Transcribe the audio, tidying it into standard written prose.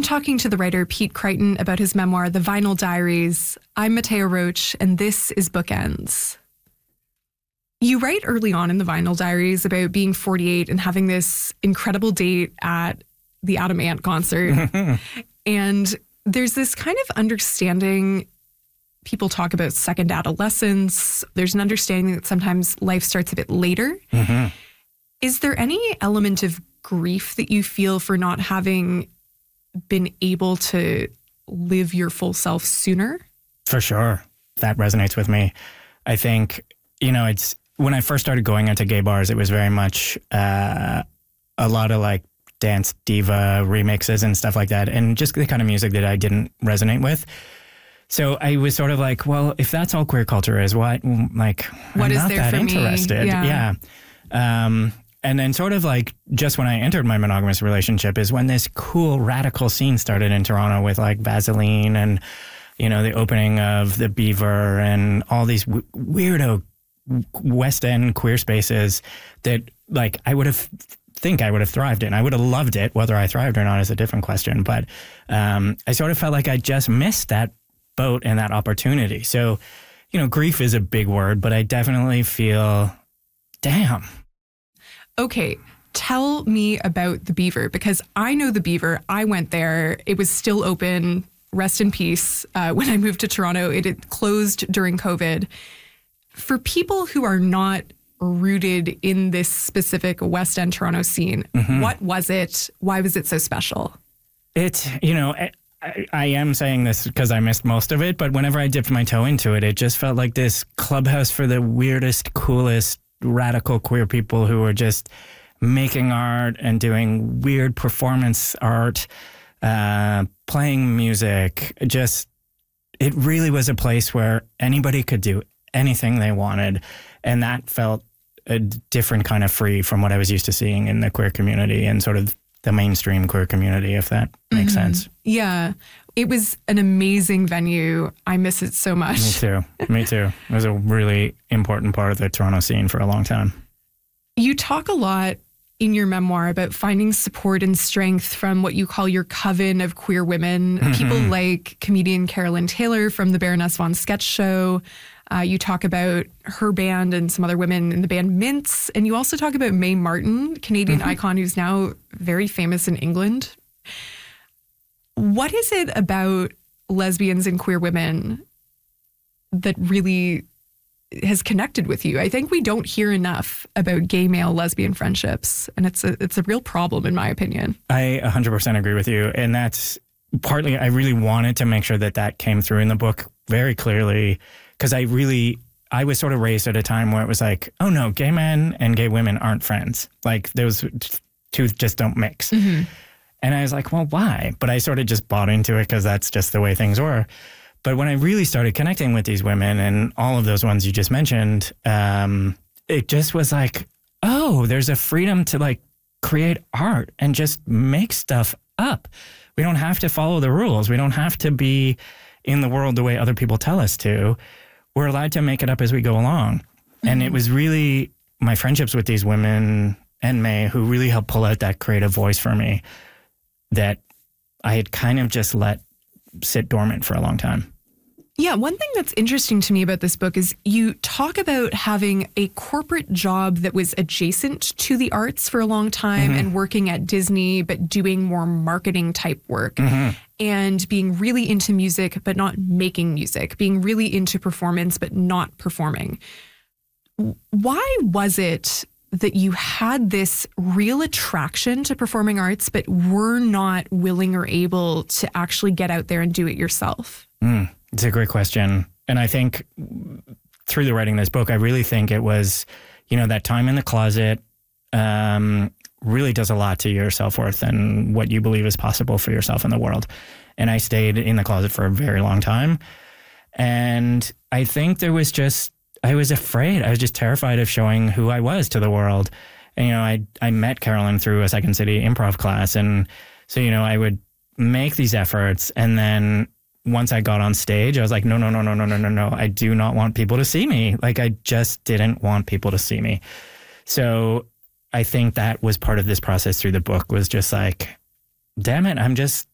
I'm talking to the writer Pete Crichton about his memoir, The Vinyl Diaries. I'm Mattea Roach, and this is Bookends. You write early on in The Vinyl Diaries about being 48 and having this incredible date at the Adam Ant concert. And there's this kind of understanding. People talk about second adolescence. There's an understanding that sometimes life starts a bit later. Mm-hmm. Is there any element of grief that you feel for not having been able to live your full self sooner? For sure. That resonates with me. I think, it's when I first started going into gay bars, it was very much a lot of like dance diva remixes and stuff like that. And just the kind of music that I didn't resonate with. So I was sort of like, well, if that's all queer culture is, what I'm not is there that for interested. Me? Yeah. And then sort of like just when I entered my monogamous relationship is when this cool radical scene started in Toronto with like Vaseline and, the opening of the Beaver and all these weirdo West End queer spaces that like I would have thrived in. I would have loved it. Whether I thrived or not is a different question. But I sort of felt like I just missed that boat and that opportunity. So, grief is a big word, but I definitely feel, damn. Okay, tell me about the Beaver, because I know the Beaver. I went there. It was still open. Rest in peace. When I moved to Toronto, it had closed during COVID. For people who are not rooted in this specific West End Toronto scene, What was it? Why was it so special? It's, I am saying this because I missed most of it, but whenever I dipped my toe into it, it just felt like this clubhouse for the weirdest, coolest, radical queer people who were just making art and doing weird performance art, playing music. It really was a place where anybody could do anything they wanted. And that felt a different kind of free from what I was used to seeing in the queer community and sort of the mainstream queer community, if that makes sense. Yeah. It was an amazing venue. I miss it so much. Me too. It was a really important part of the Toronto scene for a long time. You talk a lot in your memoir about finding support and strength from what you call your coven of queer women, people like comedian Carolyn Taylor from the Baroness Von Sketch Show. You talk about her band and some other women in the band Mints. And you also talk about Mae Martin, Canadian icon who's now very famous in England. What is it about lesbians and queer women that really has connected with you? I think we don't hear enough about gay male lesbian friendships, and it's a real problem in my opinion. I 100% agree with you, and that's partly I really wanted to make sure that came through in the book very clearly, because I was sort of raised at a time where it was like, oh no, gay men and gay women aren't friends. Like those two just don't mix. And I was like, well, why? But I sort of just bought into it because that's just the way things were. But when I really started connecting with these women and all of those ones you just mentioned, it just was like, oh, there's a freedom to like create art and just make stuff up. We don't have to follow the rules. We don't have to be in the world the way other people tell us to. We're allowed to make it up as we go along. And it was really my friendships with these women and Mae who really helped pull out that creative voice for me that I had kind of just let sit dormant for a long time. Yeah, one thing that's interesting to me about this book is you talk about having a corporate job that was adjacent to the arts for a long time and working at Disney, but doing more marketing type work and being really into music, but not making music, being really into performance, but not performing. Why was it that you had this real attraction to performing arts, but were not willing or able to actually get out there and do it yourself? It's a great question. And I think through the writing of this book, I really think it was, that time in the closet really does a lot to your self-worth and what you believe is possible for yourself in the world. And I stayed in the closet for a very long time. And I think I was afraid. I was just terrified of showing who I was to the world. And, I met Carolyn through a Second City improv class. And so, I would make these efforts. And then once I got on stage, I was like, no. I do not want people to see me. Like, I just didn't want people to see me. So I think that was part of this process through the book was just like, damn it, I'm just